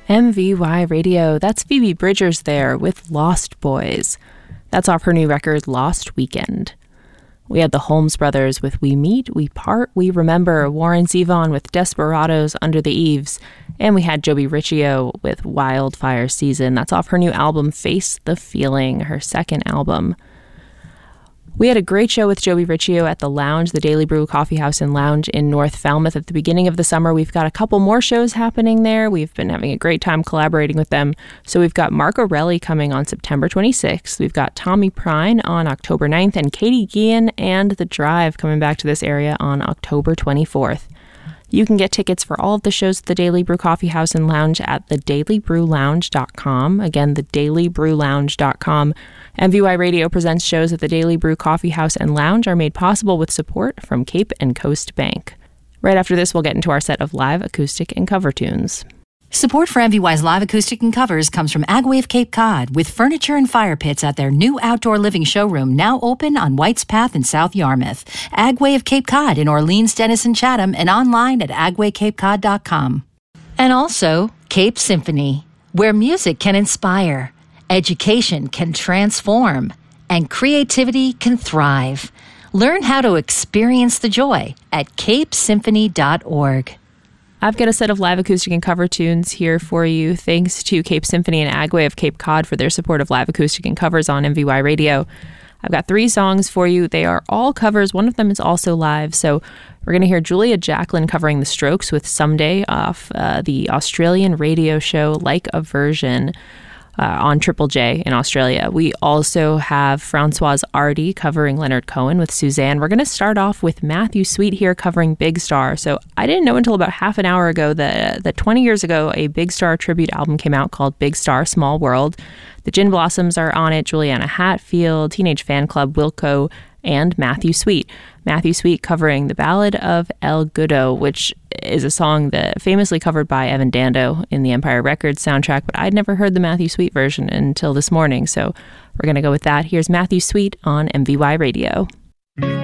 MVY Radio, that's Phoebe Bridgers there with Lost Boys. That's off her new record, Lost Weekend. We had the Holmes Brothers with We Meet, We Part, We Remember, Warren Zevon with Desperados, Under the Eaves, and we had Joby Riccio with Wildfire Season. That's off her new album, Face the Feeling, her second album. We had a great show with Joby Riccio at the Lounge, the Daily Brew Coffee House and Lounge in North Falmouth at the beginning of the summer. We've got a couple more shows happening there. We've been having a great time collaborating with them. So we've got Mark O'Reilly coming on September 26th. We've got Tommy Prine on October 9th and Katie Guillen and The Drive coming back to this area on October 24th. You can get tickets for all of the shows at the Daily Brew Coffee House and Lounge at thedailybrewlounge.com. Again, thedailybrewlounge.com. MVY Radio presents shows at the Daily Brew Coffee House and Lounge are made possible with support from Cape and Coast Bank. Right after this, we'll get into our set of live acoustic and cover tunes. Support for MVY's live acoustic and covers comes from Agway of Cape Cod, with furniture and fire pits at their new outdoor living showroom now open on White's Path in South Yarmouth. Agway of Cape Cod in Orleans, Denison, Chatham, and online at agwaycapecod.com. And also Cape Symphony, where music can inspire, education can transform, and creativity can thrive. Learn how to experience the joy at capesymphony.org. I've got a set of live acoustic and cover tunes here for you, thanks to Cape Symphony and Agway of Cape Cod for their support of live acoustic and covers on MVY Radio. I've got 3 songs for you. They are all covers. One of them is also live. So we're going to hear Julia Jacklin covering The Strokes with Someday off the Australian radio show Like a Version on Triple J in Australia. We also have Francoise Ardy covering Leonard Cohen with Suzanne. We're going to start off with Matthew Sweet here covering Big Star. So I didn't know until about half an hour ago that 20 years ago, a Big Star tribute album came out called Big Star, Small World. The Gin Blossoms are on it, Juliana Hatfield, Teenage Fan Club, Wilco, and Matthew Sweet. Matthew Sweet covering the Ballad of El Goodo, which is a song that famously covered by Evan Dando in the Empire Records soundtrack, but I'd never heard the Matthew Sweet version until this morning, so we're going to go with that. Here's Matthew Sweet on MVY Radio.